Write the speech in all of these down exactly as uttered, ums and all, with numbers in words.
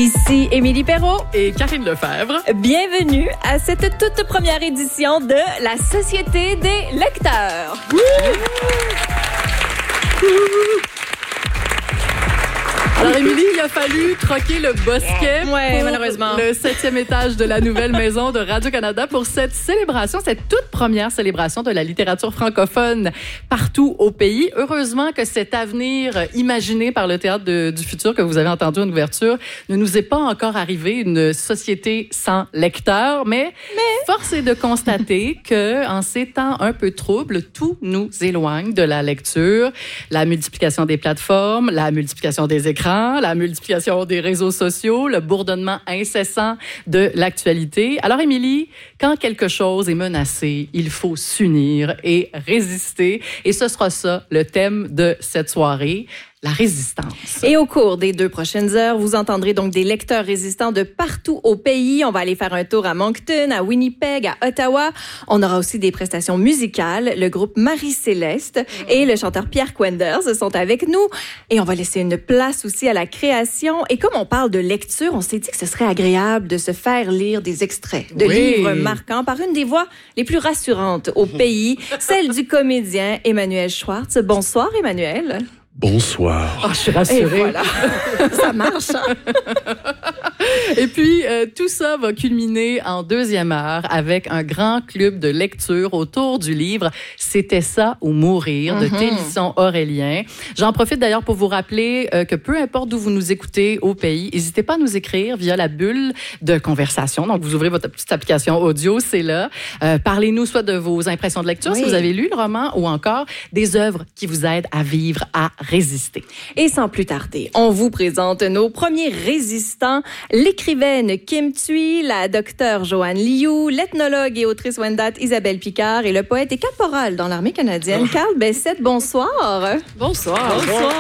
Ici Émilie Perrault et Karine Lefebvre. Bienvenue à cette toute première édition de la Société des lecteurs. Alors, Émilie, il a fallu troquer le bosquet ouais, pour malheureusement. le septième étage de la nouvelle maison de Radio-Canada pour cette célébration, cette toute première célébration de la littérature francophone partout au pays. Heureusement que cet avenir imaginé par le Théâtre de, du futur que vous avez entendu en ouverture ne nous est pas encore arrivé, une société sans lecteurs, mais, mais... force est de constater qu'en ces temps un peu troubles, tout nous éloigne de la lecture, la multiplication des plateformes, la multiplication des écrans, la multiplication des réseaux sociaux, le bourdonnement incessant de l'actualité. Alors, Émilie, quand quelque chose est menacé, il faut s'unir et résister. Et ce sera ça, le thème de cette soirée. La résistance. Et au cours des deux prochaines heures, vous entendrez donc des lecteurs résistants de partout au pays. On va aller faire un tour à Moncton, à Winnipeg, à Ottawa. On aura aussi des prestations musicales. Le groupe Marie-Céleste et le chanteur Pierre Quenders sont avec nous. Et on va laisser une place aussi à la création. Et comme on parle de lecture, on s'est dit que ce serait agréable de se faire lire des extraits de oui. livres marquants par une des voix les plus rassurantes au pays, celle du comédien Emmanuel Schwartz. Bonsoir, Emmanuel. Bonsoir. Oh, je suis rassurée. Et voilà. Ça marche. Hein? Et puis, euh, tout ça va culminer en deuxième heure avec un grand club de lecture autour du livre « C'était ça ou mourir » de Mm-hmm. Télisson Aurélien. J'en profite d'ailleurs pour vous rappeler euh, que peu importe d'où vous nous écoutez au pays, n'hésitez pas à nous écrire via la bulle de conversation. Donc, vous ouvrez votre petite application audio, c'est là. Euh, parlez-nous soit de vos impressions de lecture, oui. si vous avez lu le roman, ou encore des œuvres qui vous aident à vivre, à résister. Et sans plus tarder, on vous présente nos premiers résistants, l'écrivaine Kim Thuy, la docteure Joanne Liu, l'ethnologue et autrice Wendat Isabelle Picard et le poète et caporal dans l'armée canadienne, Carl Bessette. Bonsoir. Bonsoir. Bonsoir.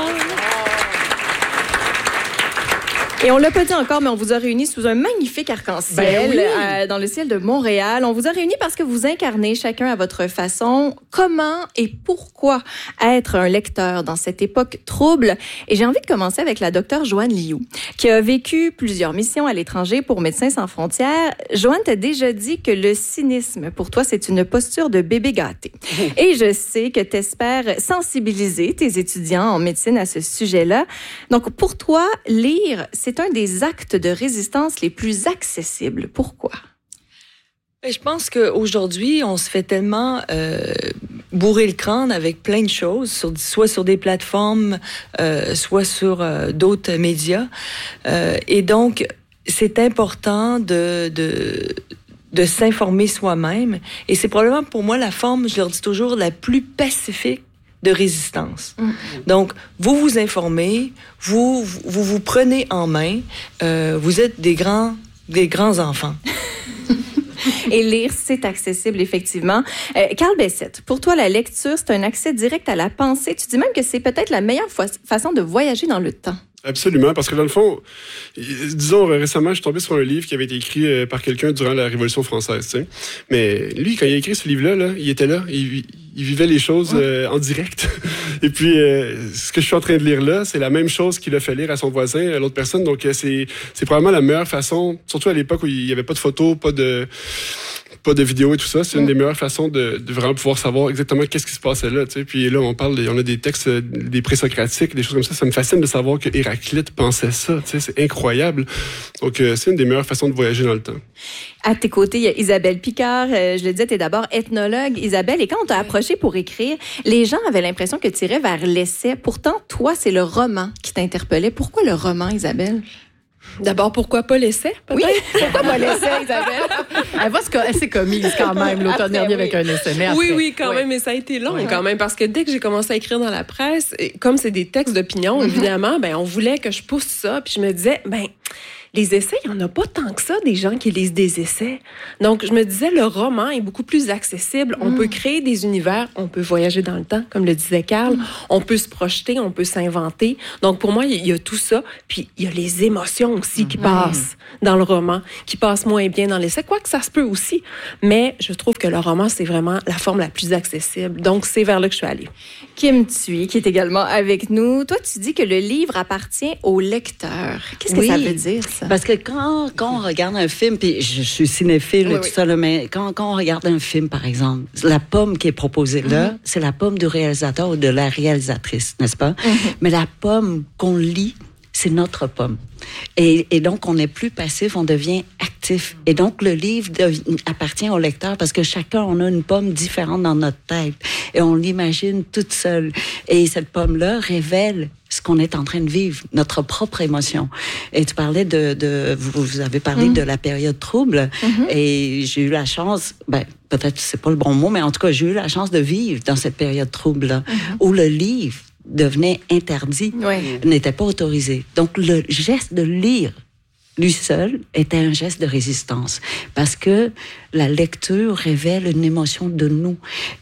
Et on l'a pas dit encore, mais on vous a réunis sous un magnifique arc-en-ciel ben oui. euh, dans le ciel de Montréal. On vous a réunis parce que vous incarnez chacun à votre façon comment et pourquoi être un lecteur dans cette époque trouble. Et j'ai envie de commencer avec la docteure Joanne Liu, qui a vécu plusieurs missions à l'étranger pour Médecins sans frontières. Joanne t'a déjà dit que le cynisme, pour toi, c'est une posture de bébé gâté. Mmh. Et je sais que tu espères sensibiliser tes étudiants en médecine à ce sujet-là. Donc, pour toi, lire, c'est C'est un des actes de résistance les plus accessibles. Pourquoi? Je pense qu'aujourd'hui, on se fait tellement euh, bourrer le crâne avec plein de choses, sur, soit sur des plateformes, euh, soit sur euh, d'autres médias. Euh, et donc, c'est important de... de de s'informer soi-même. Et c'est probablement pour moi la forme, je leur dis toujours, la plus pacifique de résistance. Mmh. Donc, vous vous informez, vous vous, vous prenez en main, euh, vous êtes des grands, des grands enfants. Et lire, c'est accessible, effectivement. Euh, Carl Bessette, pour toi, la lecture, c'est un accès direct à la pensée. Tu dis même que c'est peut-être la meilleure fa- façon de voyager dans le temps. Absolument, parce que dans le fond, disons, récemment, je suis tombé sur un livre qui avait été écrit par quelqu'un durant la Révolution française, tu sais. Mais lui, quand il a écrit ce livre-là, là, il était là, il, il vivait les choses euh, en direct. Et puis, euh, ce que je suis en train de lire là, c'est la même chose qu'il a fait lire à son voisin, à l'autre personne. Donc, c'est, c'est probablement la meilleure façon, surtout à l'époque où il n'y avait pas de photos, pas de... pas de vidéo et tout ça, c'est une des meilleures façons de, de vraiment pouvoir savoir exactement qu'est-ce qui se passait là, tu sais. Puis là, on parle, on a des textes, des présocratiques, des choses comme ça. Ça me fascine de savoir que Héraclite pensait ça, tu sais. C'est incroyable. Donc, euh, c'est une des meilleures façons de voyager dans le temps. À tes côtés, il y a Isabelle Picard. Euh, je le disais, tu es d'abord ethnologue, Isabelle. Et quand on t'a approché pour écrire, les gens avaient l'impression que tu irais vers l'essai. Pourtant, toi, c'est le roman qui t'interpellait. Pourquoi le roman, Isabelle? D'abord, pourquoi pas l'essai, peut-être? Oui, pourquoi pas l'essai, Isabelle? Elle va se, elle s'est commise quand même, l'automne dernier, oui. avec un essai. Mais après, oui, oui, quand oui. même, mais ça a été long oui. quand même, parce que dès que j'ai commencé à écrire dans la presse, comme c'est des textes d'opinion, mm-hmm. évidemment, ben on voulait que je pousse ça, puis je me disais, ben les essais, il n'y en a pas tant que ça, des gens qui lisent des essais. Donc, je me disais, le roman est beaucoup plus accessible. Mm. On peut créer des univers, on peut voyager dans le temps, comme le disait Carl. Mm. On peut se projeter, on peut s'inventer. Donc, pour moi, il y a tout ça. Puis, il y a les émotions aussi qui mm. passent dans le roman, qui passent moins bien dans l'essai. Quoique ça se peut aussi. Mais je trouve que le roman, c'est vraiment la forme la plus accessible. Donc, c'est vers là que je suis allée. Kim Thuy, qui est également avec nous. Toi, tu dis que le livre appartient au lecteur. Qu'est-ce que oui. ça veut dire, ça? ça. Parce que quand, quand on regarde un film, puis je, je suis cinéphile oui, et tout oui. ça, là, mais quand, quand on regarde un film, par exemple, la pomme qui est proposée là, mm-hmm. c'est la pomme du réalisateur ou de la réalisatrice, n'est-ce pas? Mm-hmm. Mais la pomme qu'on lit, c'est notre pomme. Et, et donc, on n'est plus passif, on devient actif. Et donc, le livre dev- appartient au lecteur parce que chacun, on a une pomme différente dans notre tête. Et on l'imagine toute seule. Et cette pomme-là révèle ce qu'on est en train de vivre, notre propre émotion. Et tu parlais de... de vous, vous avez parlé mmh. de la période trouble. Mmh. Et j'ai eu la chance... Ben, peut-être que c'est pas le bon mot, mais en tout cas, j'ai eu la chance de vivre dans cette période trouble-là, mmh. où le livre devenait interdit, oui. n'était pas autorisé. Donc, le geste de lire, lui seul, était un geste de résistance. Parce que la lecture révèle une émotion de nous,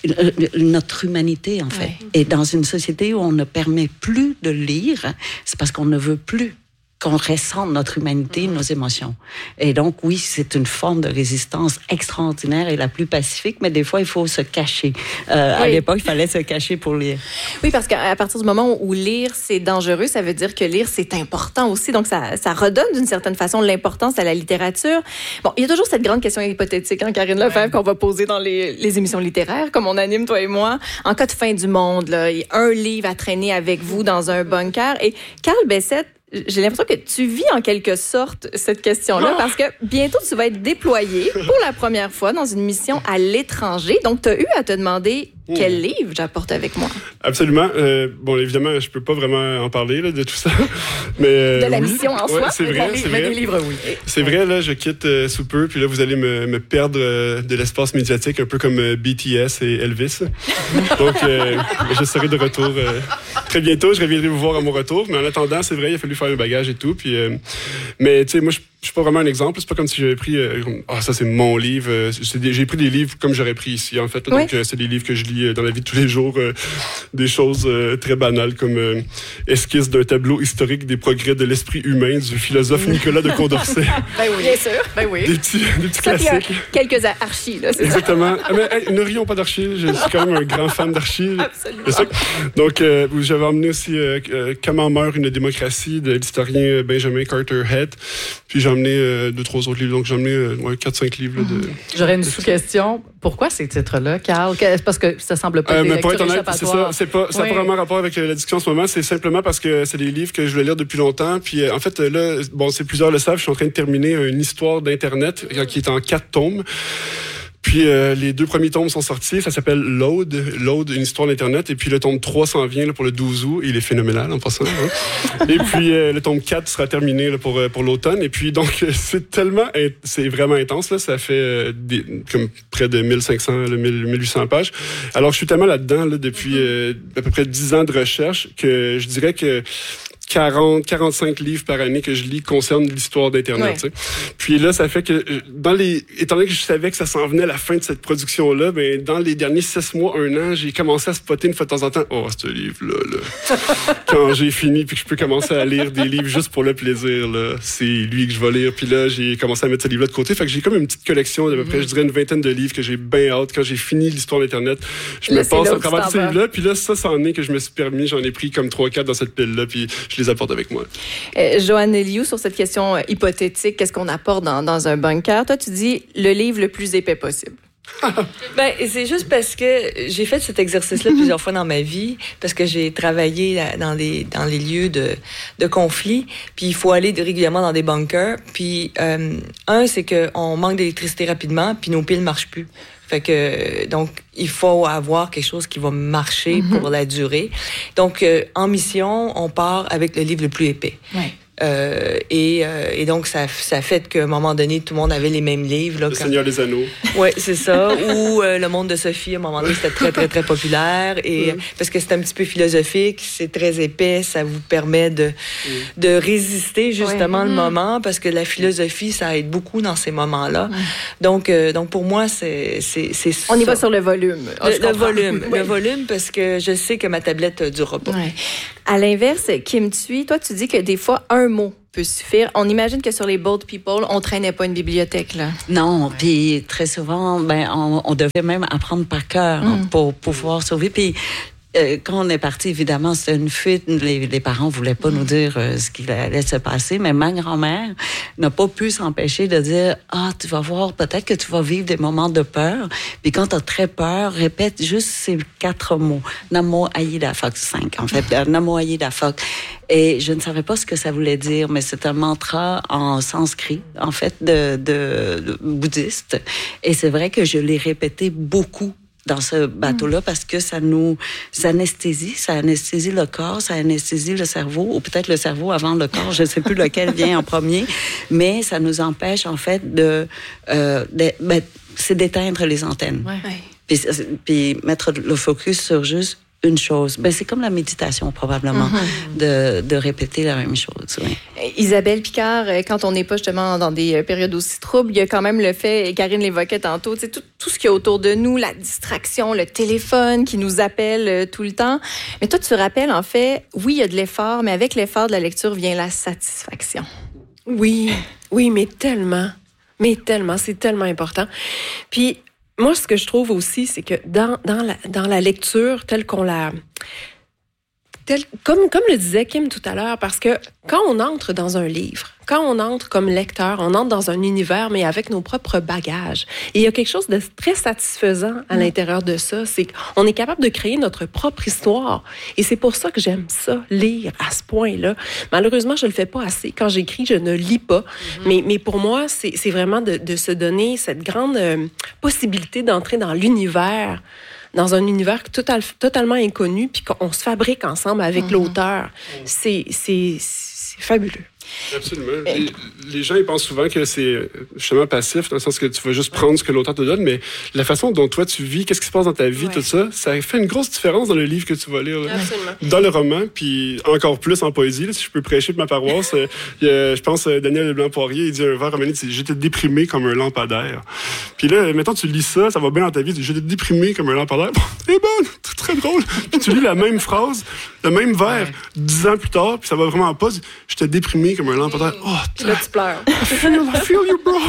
notre humanité, en fait. Oui. Et dans une société où on ne permet plus de lire, c'est parce qu'on ne veut plus qu'on ressente notre humanité, mmh. nos émotions. Et donc, oui, c'est une forme de résistance extraordinaire et la plus pacifique, mais des fois, il faut se cacher. Euh, oui. À l'époque, il fallait se cacher pour lire. Oui, parce qu'à partir du moment où lire, c'est dangereux, ça veut dire que lire, c'est important aussi. Donc, ça, ça redonne d'une certaine façon l'importance à la littérature. Bon, il y a toujours cette grande question hypothétique, hein, Karine Lefebvre, ouais. qu'on va poser dans les, les émissions littéraires, comme on anime, toi et moi. En cas de fin du monde, là, il y a un livre à traîner avec vous dans un bunker. Et Carl Bessette, j'ai l'impression que tu vis en quelque sorte cette question-là parce que bientôt tu vas être déployé pour la première fois dans une mission à l'étranger. Donc, tu as eu à te demander quel livre j'apporte avec moi. Absolument. Euh, bon, évidemment, je peux pas vraiment en parler là, de tout ça. Mais, euh, de la oui. mission en ouais, soi? C'est vrai, c'est vrai. Des livres, oui. C'est vrai, là, je quitte euh, sous peu, puis là, vous allez me, me perdre euh, de l'espace médiatique, un peu comme euh, B T S et Elvis. Donc, euh, je serai de retour euh, très bientôt. Je reviendrai vous voir à mon retour. Mais en attendant, c'est vrai, il a fallu faire le bagage et tout. Puis, euh, mais, tu sais, moi, je Je suis pas vraiment un exemple. C'est pas comme si j'avais pris... Euh, ah, ça, c'est mon livre. Euh, c'est des, j'ai pris des livres comme j'aurais pris ici, en fait. Là, oui. Donc, euh, c'est des livres que je lis euh, dans la vie de tous les jours. Euh, des choses euh, très banales comme euh, esquisse d'un tableau historique des progrès de l'esprit humain du philosophe Nicolas de Condorcet. Ben oui, bien sûr. Ben oui. Des petits, des petits ça, classiques. Quelques archis, là, c'est Exactement. Ah, mais hey, ne rions pas d'archis. Je suis quand même un grand fan d'archis. Absolument. Donc, euh, j'avais emmené aussi euh, euh, Comment meurt une démocratie de l'historien Benjamin Carter Head. Puis j'ai emmené euh, deux, trois autres livres. Donc j'ai emmené euh, ouais, quatre, cinq livres. Là, de, J'aurais une sous-question. Pourquoi ces titres-là, Carl? Parce que ça semble pas euh, des mais pour lectures être honnête, c'est ça. C'est pas, ça n'a oui. pas vraiment rapport avec euh, la discussion en ce moment. C'est simplement parce que c'est des livres que je voulais lire depuis longtemps. Puis euh, en fait, là, bon, c'est plusieurs le savent, je suis en train de terminer une histoire d'Internet qui est en quatre tomes. Puis euh, les deux premiers tomes sont sortis. Ça s'appelle Load, Load, une histoire d'Internet. Et puis le tome trois s'en vient là, pour le douze août. Il est phénoménal en passant. Hein. Et puis euh, le tome quatre sera terminé là, pour, pour l'automne. Et puis donc, c'est tellement... C'est vraiment intense. Là. Ça fait euh, des, comme près de mille cinq cents, mille huit cents pages. Alors, je suis tellement là-dedans là, depuis euh, à peu près dix ans de recherche que je dirais que quarante, quarante-cinq livres par année que je lis concernent l'histoire d'Internet. Ouais. Puis là, ça fait que, dans les, étant donné que je savais que ça s'en venait à la fin de cette production-là, ben, dans les derniers six mois, un an, j'ai commencé à spotter une fois de temps en temps. Oh, ce livre-là, là. Quand j'ai fini puis que je peux commencer à lire des livres juste pour le plaisir, là, c'est lui que je vais lire. Puis là, j'ai commencé à mettre ce livre-là de côté. Fait que j'ai comme une petite collection d'à peu près, mm-hmm. je dirais, une vingtaine de livres que j'ai bien hâte. Quand j'ai fini l'histoire d'Internet, je là, me passe à travers ces livres-là. Puis là, ça, c'en est que je me suis permis. J'en ai pris comme trois, quatre dans cette pile-là. Puis je les apporte avec moi. Euh, Joanne Eliou, sur cette question euh, hypothétique, qu'est-ce qu'on apporte dans, dans un bunker? Toi, tu dis le livre le plus épais possible. Ben, c'est juste parce que j'ai fait cet exercice-là plusieurs fois dans ma vie, parce que j'ai travaillé dans les, dans les lieux de, de conflit, puis il faut aller régulièrement dans des bunkers. Puis, euh, un, c'est qu'on manque d'électricité rapidement, puis nos piles ne marchent plus. Fait que, donc, il faut avoir quelque chose qui va marcher mm-hmm. pour la durée. Donc, euh, en mission, on part avec le livre le plus épais. Ouais. Euh, et, euh, et donc, ça, ça fait qu'à un moment donné, tout le monde avait les mêmes livres. Là, le quand... Seigneur des Anneaux. Oui, c'est ça. Ou euh, Le Monde de Sophie, à un moment donné, c'était très, très, très populaire. Et, mm. Parce que c'est un petit peu philosophique, c'est très épais, ça vous permet de, mm. de résister justement ouais. le mm. moment, parce que la philosophie, ça aide beaucoup dans ces moments-là. Mm. Donc, euh, donc, pour moi, c'est, c'est, c'est ça. On y va sur le volume. Oh, le, le volume. Oui. Le volume, parce que je sais que ma tablette ne durera pas. Ouais. À l'inverse, Kim Thuy, toi, tu dis que des fois, un mot peut suffire. On imagine que sur les Bold People, on traînait pas une bibliothèque, là. Non, puis très souvent, ben, on, on devait même apprendre par cœur mm. pour pouvoir sauver. Puis euh, quand on est parti, évidemment, c'était une fuite. Les, les parents voulaient pas nous dire euh, ce qui allait se passer, mais ma grand-mère n'a pas pu s'empêcher de dire « Ah, tu vas voir, peut-être que tu vas vivre des moments de peur. Puis quand tu as très peur, répète juste ces quatre mots. Namo Aïda Fox, cinq, en fait. Namo Aïda Fox. » Et je ne savais pas ce que ça voulait dire, mais c'est un mantra en sanskrit, en fait, de, de, de bouddhiste. Et c'est vrai que je l'ai répété beaucoup dans ce bateau-là, parce que ça nous ça anesthésie, ça anesthésie le corps, ça anesthésie le cerveau, ou peut-être le cerveau avant le corps, je ne sais plus lequel vient en premier, mais ça nous empêche, en fait, de... Euh, de ben, c'est d'éteindre les antennes. Ouais. Puis, puis mettre le focus sur juste une chose. Ben, c'est comme la méditation, probablement, mm-hmm. de, de répéter la même chose. Oui. Isabelle Picard, quand on n'est pas justement dans des périodes aussi troubles, il y a quand même le fait, et Karine l'évoquait tantôt, tu sais, tout, tout ce qu'il y a autour de nous, la distraction, le téléphone qui nous appelle tout le temps. Mais toi, tu rappelles, en fait, oui, il y a de l'effort, mais avec l'effort de la lecture vient la satisfaction. Oui, oui, mais tellement, mais tellement, c'est tellement important. Puis, moi, ce que je trouve aussi, c'est que dans, dans, la, dans la lecture telle qu'on la... Telle, comme, comme le disait Kim tout à l'heure, parce que quand on entre dans un livre, quand on entre comme lecteur, on entre dans un univers, mais avec nos propres bagages. Et il y a quelque chose de très satisfaisant à mmh. l'intérieur de ça, c'est qu'on est capable de créer notre propre histoire. Et c'est pour ça que j'aime ça, lire à ce point-là. Malheureusement, je le fais pas assez. Quand j'écris, je ne lis pas. Mmh. Mais, mais pour moi, c'est, c'est vraiment de, de se donner cette grande euh, possibilité d'entrer dans l'univers, dans un univers total, totalement inconnu, puis qu'on se fabrique ensemble avec mmh. l'auteur. C'est, c'est, c'est fabuleux. Absolument. Les, les gens ils pensent souvent que c'est justement passif, dans le sens que tu vas juste prendre ce que l'auteur te donne, mais la façon dont toi tu vis, qu'est-ce qui se passe dans ta vie, ouais. tout ça, ça fait une grosse différence dans le livre que tu vas lire. Là. Absolument. Dans le roman, puis encore plus en poésie, là, si je peux prêcher de ma paroisse. euh, y a, je pense Daniel Leblanc-Poirier, il dit un vers romané, c'est « J'étais déprimé comme un lampadaire ». Puis là, mettons, tu lis ça, ça va bien dans ta vie, tu dis « J'étais déprimé comme un lampadaire ». C'est bon, c'est très drôle. Puis tu lis la même phrase, le même vers, dix ans plus tard, puis ça va vraiment pas. « J'étais déprimé comme un lampadaire ». Oh, là, tu pleures. I feel, I feel you, bro.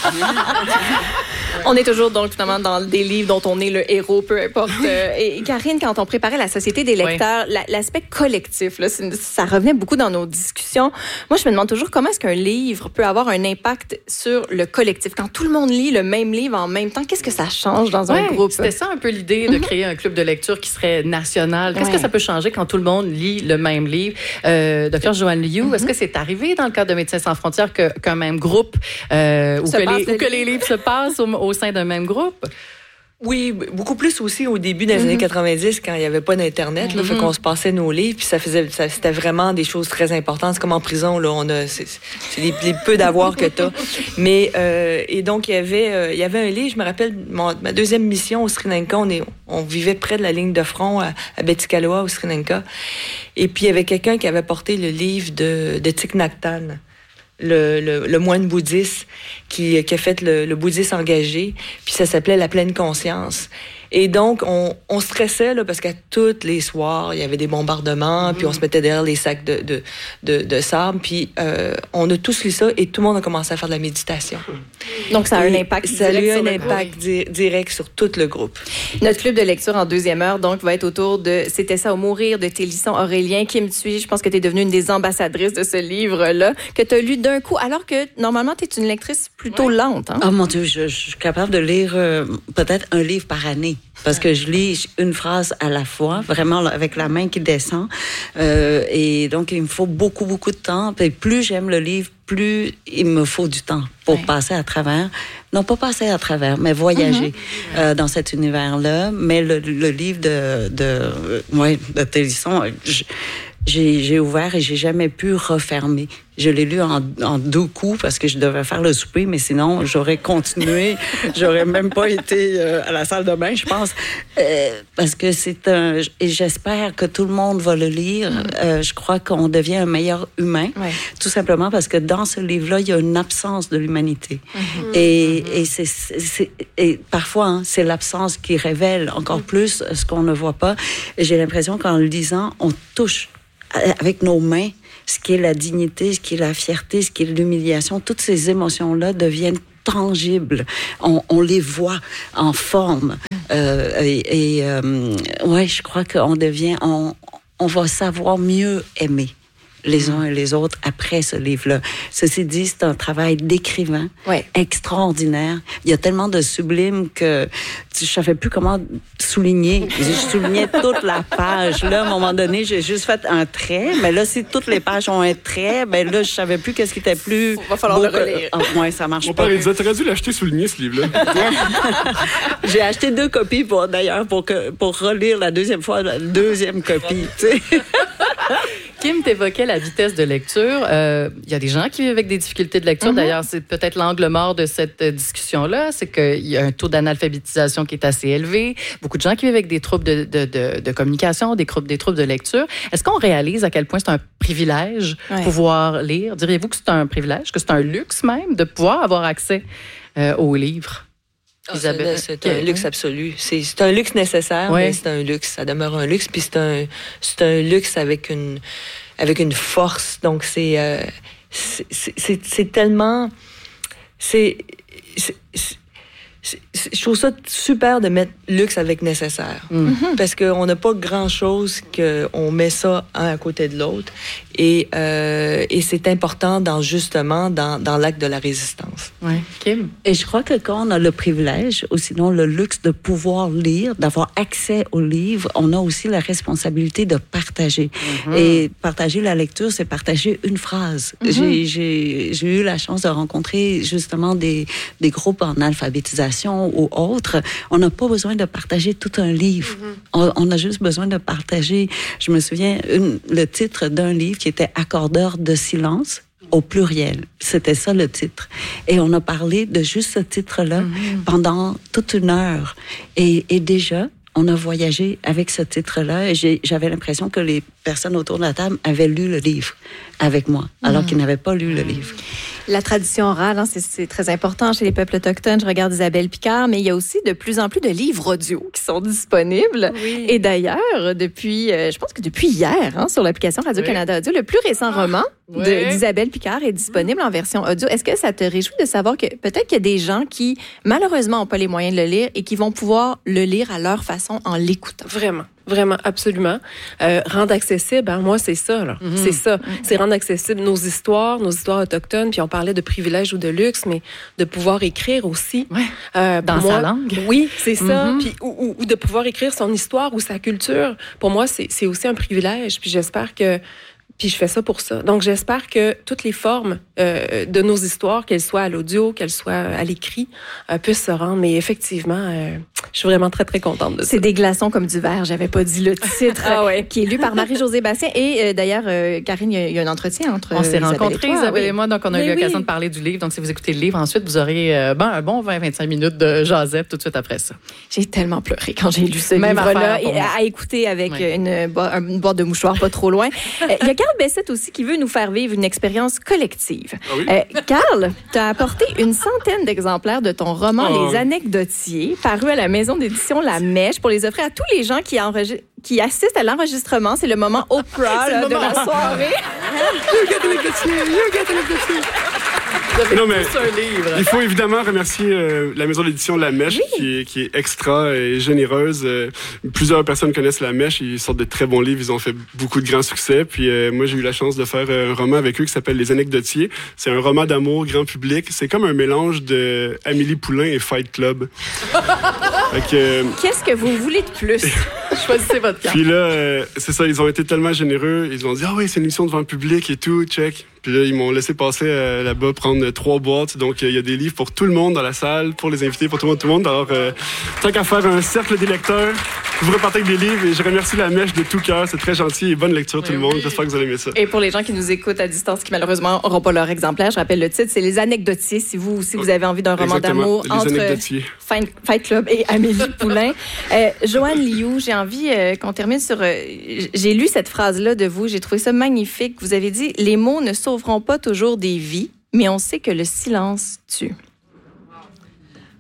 On est toujours donc finalement dans des livres dont on est le héros, peu importe. Et Karine, quand on préparait la Société des lecteurs, oui. l'aspect collectif, là, ça revenait beaucoup dans nos discussions. Moi, je me demande toujours comment est-ce qu'un livre peut avoir un impact sur le collectif. Quand tout le monde lit le même livre en même temps, qu'est-ce que ça change dans un ouais, groupe? C'était ça un peu l'idée de créer un club de lecture qui serait national. Qu'est-ce ouais. que ça peut changer quand tout le monde lit le même livre? Euh, Docteur Joanne Liu, mm-hmm. est-ce que c'est arrivé dans le cadre de Médecins sans frontières que, qu'un même groupe, euh, ou, que les, ou que les livres se passent au, au sein d'un même groupe? Oui, beaucoup plus aussi au début des mm-hmm. années quatre-vingt-dix, quand il n'y avait pas d'Internet, mm-hmm. là, fait qu'on se passait nos livres, puis ça faisait, ça, c'était vraiment des choses très importantes. C'est comme en prison, là, on a, c'est, c'est les, les peu d'avoirs que t'as. Mais, euh, et donc, il y avait, euh, il y avait un livre, je me rappelle, mon, ma deuxième mission au Sri Lanka, on, est, on vivait près de la ligne de front à, à Bettikaloa, au Sri Lanka. Et puis, il y avait quelqu'un qui avait porté le livre de, de Thich Nhat Hanh. Le, le, le moine bouddhiste qui, qui a fait le, le bouddhiste engagé, puis ça s'appelait La pleine conscience. Et donc, on, on stressait, là, parce qu'à tous les soirs, il y avait des bombardements, mmh. puis on se mettait derrière les sacs de, de, de, de sable, puis euh, on a tous lu ça, et tout le monde a commencé à faire de la méditation. Donc, ça a et un impact ça direct a eu un impact di- direct sur tout le groupe. Notre club de lecture en deuxième heure, donc, va être autour de « C'était ça au mourir » de Télisson Aurélien. Kim Thuy, je pense que tu es devenue une des ambassadrices de ce livre-là, que tu as lu d'un coup, alors que, normalement, tu es une lectrice plutôt ouais. lente. Hein? Oh mon Dieu, je, je suis capable de lire euh, peut-être un livre par année. Parce que je lis une phrase à la fois, vraiment avec la main qui descend. Euh, et donc, il me faut beaucoup, beaucoup de temps. Puis plus j'aime le livre, plus il me faut du temps pour ouais. passer à travers. Non, pas passer à travers, mais voyager mm-hmm. euh, dans cet univers-là. Mais le, le livre de, de, euh, ouais, de Télisson, je, j'ai, j'ai ouvert et j'ai jamais pu refermer. Je l'ai lu en, en deux coups parce que je devais faire le souper, mais sinon, j'aurais continué. J'aurais même pas été euh, à la salle de bain, je pense. Euh, parce que c'est un... Et j'espère que tout le monde va le lire. Mm. Euh, je crois qu'on devient un meilleur humain. Ouais. Tout simplement parce que dans ce livre-là, il y a une absence de l'humanité. Mm-hmm. Et, mm-hmm. et, c'est, c'est, et parfois, hein, c'est l'absence qui révèle encore mm. plus ce qu'on ne voit pas. Et j'ai l'impression qu'en le lisant, on touche avec nos mains ce qui est la dignité, ce qui est la fierté, ce qui est l'humiliation. Toutes ces émotions-là deviennent tangibles. On, on les voit en forme. Euh, et et euh, ouais, je crois qu'on devient, on, on va savoir mieux aimer les uns et les autres après ce livre-là. Ceci dit, c'est un travail d'écrivain ouais. extraordinaire. Il y a tellement de sublime que je savais plus comment souligner. Je soulignais toute la page. Là, à un moment donné, j'ai juste fait un trait. Mais là, si toutes les pages ont un trait, ben là, je savais plus qu'est-ce qui était plus. Il va falloir le relire. Que... Oh, ouais, ça marche Mon pas. père, il disait, t'aurais dû l'acheter souligné, ce livre-là. J'ai acheté deux copies pour, d'ailleurs, pour que, pour relire la deuxième fois, la deuxième copie, tu sais. Kim, t'évoquais la vitesse de lecture. Il euh, y a des gens qui vivent avec des difficultés de lecture. Mm-hmm. D'ailleurs, c'est peut-être l'angle mort de cette discussion-là. C'est qu'il y a un taux d'analphabétisation qui est assez élevé. Beaucoup de gens qui vivent avec des troubles de, de, de, de communication, des, des troubles de lecture. Est-ce qu'on réalise à quel point c'est un privilège de ouais. pouvoir lire? Diriez-vous que c'est un privilège, que c'est un luxe même de pouvoir avoir accès euh, aux livres? Oh, c'est, c'est un luxe absolu. C'est, c'est un luxe nécessaire, ouais. mais c'est un luxe. Ça demeure un luxe, puis c'est un, c'est un luxe avec une, avec une force. Donc, c'est, euh, c'est, c'est, c'est, c'est tellement... C'est, c'est, c'est, c'est, je trouve ça super de mettre luxe avec nécessaire. Mm-hmm. Parce qu'on n'a pas grand-chose qu'on met ça un à côté de l'autre. Et, euh, et c'est important dans, justement dans, dans l'acte de la résistance. Oui, Kim. Et je crois que quand on a le privilège, ou sinon le luxe de pouvoir lire, d'avoir accès aux livres, on a aussi la responsabilité de partager. Mm-hmm. Et partager la lecture, c'est partager une phrase. Mm-hmm. J'ai, j'ai, j'ai eu la chance de rencontrer justement des, des groupes en alphabétisation ou autres. On n'a pas besoin de partager tout un livre. Mm-hmm. On, on a juste besoin de partager, je me souviens, une, le titre d'un livre qui était Accordeur de silence au pluriel. C'était ça le titre. Et on a parlé de juste ce titre-là mm-hmm. pendant toute une heure. Et, et déjà, on a voyagé avec ce titre-là et j'ai, j'avais l'impression que les personnes autour de la table avaient lu le livre avec moi, alors mmh. qu'ils n'avaient pas lu le livre. La tradition orale, hein, c'est, c'est très important chez les peuples autochtones. Je regarde Isabelle Picard, mais il y a aussi de plus en plus de livres audio qui sont disponibles. Oui. Et d'ailleurs, depuis, euh, je pense que depuis hier, hein, sur l'application Radio-Canada Audio, le plus récent ah, roman oui. de, d'Isabelle Picard est disponible mmh. en version audio. Est-ce que ça te réjouit de savoir que peut-être qu'il y a des gens qui, malheureusement, n'ont pas les moyens de le lire et qui vont pouvoir le lire à leur façon en l'écoutant? Vraiment. Vraiment, absolument. Euh, rendre accessible, hein, moi, c'est ça, là. Mm-hmm. C'est ça. Mm-hmm. C'est rendre accessible nos histoires, nos histoires autochtones. Puis on parlait de privilèges ou de luxe, mais de pouvoir écrire aussi. Ouais. Euh, Dans moi, sa langue. Oui, c'est mm-hmm. ça. Puis, ou, ou, ou de pouvoir écrire son histoire ou sa culture. Pour moi, c'est, c'est aussi un privilège. Puis j'espère que... Puis je fais ça pour ça. Donc, j'espère que toutes les formes euh, de nos histoires, qu'elles soient à l'audio, qu'elles soient à l'écrit, euh, puissent se rendre. Mais effectivement, euh, je suis vraiment très, très contente de ça. C'est des glaçons comme du verre. J'avais pas dit le titre. Ah ouais. Qui est lu par Marie-Josée Bastien. Et euh, d'ailleurs, euh, Karine, il y, y a un entretien entre On s'est Isabelle rencontrés, et toi, Isabelle oui. et moi. Donc, on a Mais eu l'occasion oui. de parler du livre. Donc, si vous écoutez le livre, ensuite, vous aurez euh, ben, un bon vingt à vingt-cinq minutes de jasette tout de suite après ça. J'ai tellement pleuré quand j'ai lu ce Même livre-là. Et à, à écouter avec oui. une, une boîte de mouchoirs pas trop loin. Il euh, y a Carl Bessette aussi qui veut nous faire vivre une expérience collective. Ah oui? euh, Carl, tu as apporté une centaine d'exemplaires de ton roman oh. Les Anecdotiers, paru à la maison d'édition La Mèche, pour les offrir à tous les gens qui, enregis- qui assistent à l'enregistrement. C'est le moment Oprah là, le de moment la soirée. You get anecdotier, you get anecdotier. Non, mais il faut évidemment remercier euh, la maison d'édition La Mèche, oui. qui, est, qui est extra et généreuse. Euh, plusieurs personnes connaissent La Mèche. Ils sortent de très bons livres. Ils ont fait beaucoup de grands succès. Puis euh, moi, j'ai eu la chance de faire un roman avec eux qui s'appelle Les Anecdotiers. C'est un roman d'amour grand public. C'est comme un mélange de Amélie Poulain et Fight Club. Donc, euh, qu'est-ce que vous voulez de plus? Choisissez votre carte. Puis là, euh, c'est ça, ils ont été tellement généreux. Ils ont dit, ah oui, c'est une émission devant le public et tout, check. Puis là, ils m'ont laissé passer euh, là-bas, prendre trois boîtes. Donc, il euh, y a des livres pour tout le monde dans la salle, pour les invités, pour tout le monde, tout le monde. Alors, euh, tant qu'à faire un cercle des lecteurs, vous repartez avec des livres et je remercie La Mèche de tout cœur. C'est très gentil et bonne lecture, oui, tout le monde. Oui. J'espère que vous allez aimer ça. Et pour les gens qui nous écoutent à distance, qui malheureusement n'auront pas leur exemplaire, je rappelle le titre, c'est Les Anecdotiers. Si vous, si vous avez envie d'un roman Exactement. d'amour les entre Fight, Fight Club et Amélie Poulain. euh, Joanne Liu, j'ai envie euh, qu'on termine sur... Euh, j'ai lu cette phrase-là de vous, j'ai trouvé ça magnifique. Vous avez dit « Les mots ne sauveront pas toujours des vies, mais on sait que le silence tue. »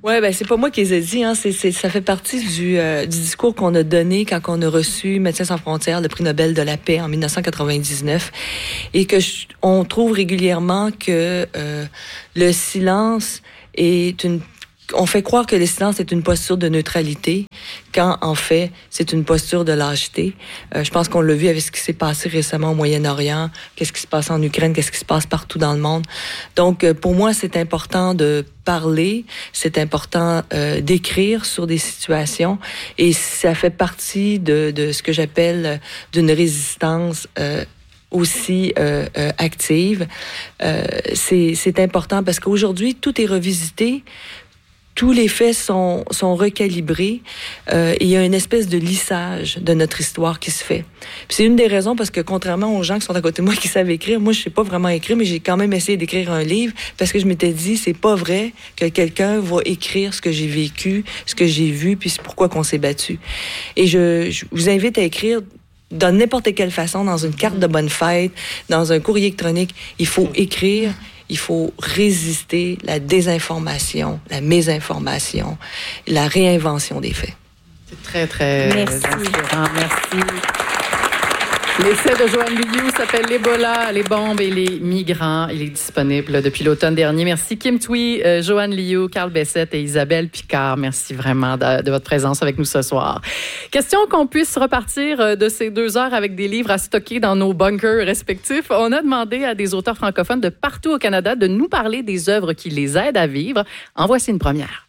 Oui, ben c'est pas moi qui les ai dit. Hein. C'est, c'est, ça fait partie du, euh, du discours qu'on a donné quand on a reçu Médecins sans frontières, le prix Nobel de la paix en dix-neuf cent quatre-vingt-dix-neuf. Et que je, on trouve régulièrement que euh, le silence est une... On fait croire que le silence est une posture de neutralité, quand, en fait, c'est une posture de lâcheté. Euh, je pense qu'on l'a vu avec ce qui s'est passé récemment au Moyen-Orient, qu'est-ce qui se passe en Ukraine, qu'est-ce qui se passe partout dans le monde. Donc, euh, pour moi, c'est important de parler, c'est important euh, d'écrire sur des situations, et ça fait partie de, de ce que j'appelle d'une résistance euh, aussi euh, euh, active. Euh, c'est, c'est important parce qu'aujourd'hui, tout est revisité. Tous les faits sont, sont recalibrés. Euh, et il y a une espèce de lissage de notre histoire qui se fait. Puis c'est une des raisons parce que contrairement aux gens qui sont à côté de moi qui savent écrire, moi je sais pas vraiment écrire, mais j'ai quand même essayé d'écrire un livre parce que je m'étais dit c'est pas vrai que quelqu'un va écrire ce que j'ai vécu, ce que j'ai vu, puis c'est pourquoi qu'on s'est battu. Et je, je vous invite à écrire de n'importe quelle façon, dans une carte de bonne fête, dans un courrier électronique. Il faut écrire. Il faut résister la désinformation, la mésinformation, la réinvention des faits. C'est très, très Merci. inspirant. Merci. L'essai de Joanne Liu s'appelle «L'Ebola, les bombes et les migrants». Il est disponible depuis l'automne dernier. Merci Kim Thuy, euh, Joanne Liu, Carl Bessette et Isabelle Picard. Merci vraiment de, de votre présence avec nous ce soir. Question qu'on puisse repartir de ces deux heures avec des livres à stocker dans nos bunkers respectifs. On a demandé à des auteurs francophones de partout au Canada de nous parler des œuvres qui les aident à vivre. En voici une première.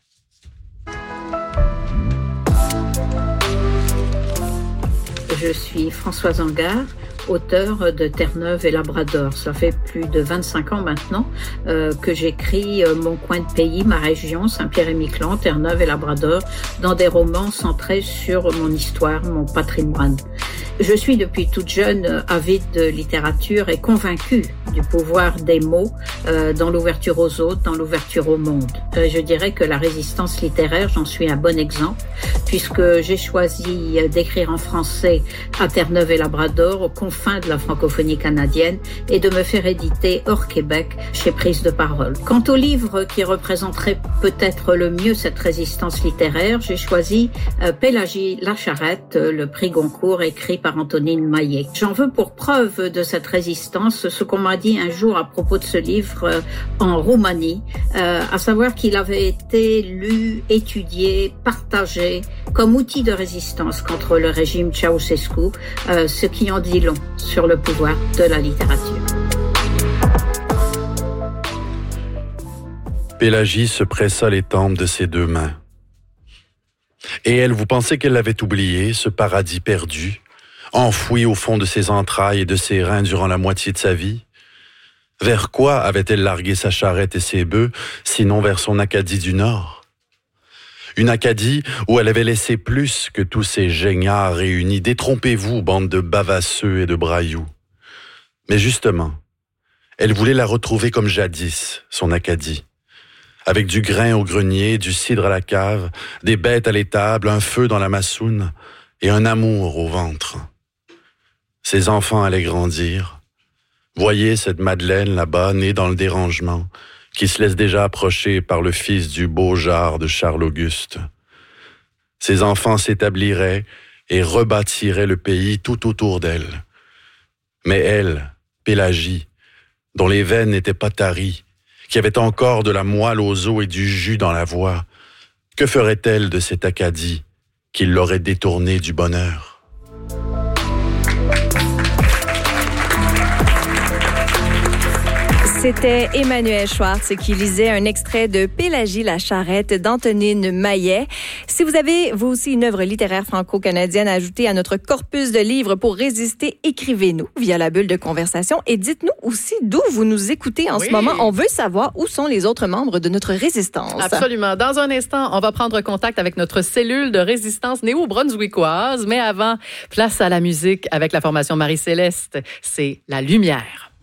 Je suis Françoise Angard, auteure de Terre-Neuve et Labrador. Ça fait plus de vingt-cinq ans maintenant euh, que j'écris euh, mon coin de pays, ma région, Saint-Pierre-et-Miquelon, Terre-Neuve et Labrador, dans des romans centrés sur mon histoire, mon patrimoine. Je suis depuis toute jeune euh, avide de littérature et convaincue du pouvoir des mots euh, dans l'ouverture aux autres, dans l'ouverture au monde. Euh, je dirais que la résistance littéraire, j'en suis un bon exemple, puisque j'ai choisi d'écrire en français à Terre-Neuve et Labrador, aux confins de la francophonie canadienne, et de me faire éditer hors Québec chez Prise de Parole. Quant au livre qui représenterait peut-être le mieux cette résistance littéraire, j'ai choisi euh, Pélagie Lacharette, le prix Goncourt, écrit par Antonine Maillet. J'en veux pour preuve de cette résistance ce qu'on m'a dit un jour à propos de ce livre euh, en Roumanie, euh, à savoir qu'il avait été lu, étudié, partagé comme outil de résistance contre le régime Ceausescu, euh, ce qui en dit long sur le pouvoir de la littérature. Pélagie se pressa les tempes de ses deux mains. Et elle, vous pensez qu'elle l'avait oublié, ce paradis perdu, enfoui au fond de ses entrailles et de ses reins durant la moitié de sa vie? Vers quoi avait-elle largué sa charrette et ses bœufs, sinon vers son Acadie du Nord? Une Acadie où elle avait laissé plus que tous ces geignards réunis. Détrompez-vous, bande de bavasseux et de brailloux. Mais justement, elle voulait la retrouver comme jadis, son Acadie. Avec du grain au grenier, du cidre à la cave, des bêtes à l'étable, un feu dans la massoune et un amour au ventre. Ses enfants allaient grandir. Voyez cette Madeleine là-bas, née dans le dérangement, qui se laisse déjà approcher par le fils du beau Jard de Charles-Auguste. Ses enfants s'établiraient et rebâtiraient le pays tout autour d'elle. Mais elle, Pélagie, dont les veines n'étaient pas taries, qui avait encore de la moelle aux os et du jus dans la voix, que ferait-elle de cette Acadie qui l'aurait détournée du bonheur? C'était Emmanuel Schwartz qui lisait un extrait de Pélagie Lacharette d'Antonine Maillet. Si vous avez, vous aussi, une œuvre littéraire franco-canadienne à ajouter à notre corpus de livres pour résister, écrivez-nous via la bulle de conversation et dites-nous aussi d'où vous nous écoutez en oui. ce moment. On veut savoir où sont les autres membres de notre résistance. Absolument. Dans un instant, on va prendre contact avec notre cellule de résistance néo-brunswickoise. Mais avant, place à la musique avec la formation Marie-Céleste. C'est La Lumière.